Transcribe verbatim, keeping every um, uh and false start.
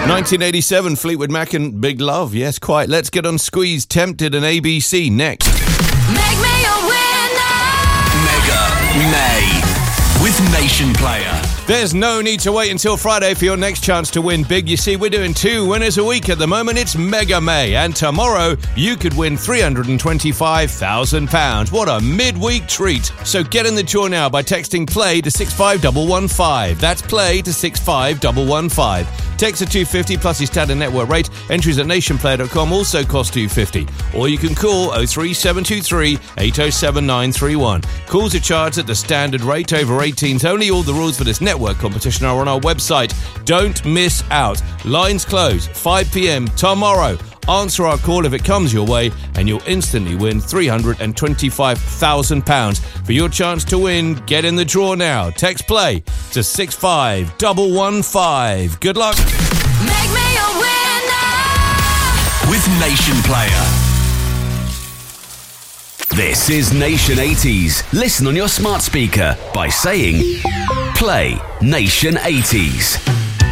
nineteen eighty-seven, Fleetwood Mac and Big Love. Yes, quite. Let's get on Squeeze, Tempted and A B C next. Make me a winner! Mega May with Nation Player. There's no need to wait until Friday for your next chance to win big. You see, we're doing two winners a week at the moment. It's Mega May, and tomorrow you could win three hundred twenty-five thousand pounds. What a midweek treat. So get in the draw now by texting PLAY to six five one one five. That's PLAY to six five one one five. Text at two fifty plus your standard network rate. Entries at nation player dot com also cost two fifty. Or you can call oh three seven two three eight oh seven nine three one. Calls are charged at the standard rate, over eighteens only. All the rules for this network competition are on our website. Don't miss out. Lines close five p.m. tomorrow. Answer our call if it comes your way and you'll instantly win three hundred twenty-five thousand pounds. For your chance to win, get in the draw now. Text PLAY to six five one one five. Good luck. Make me a winner! With Nation Player. This is Nation eighties. Listen on your smart speaker by saying Play Nation eighties.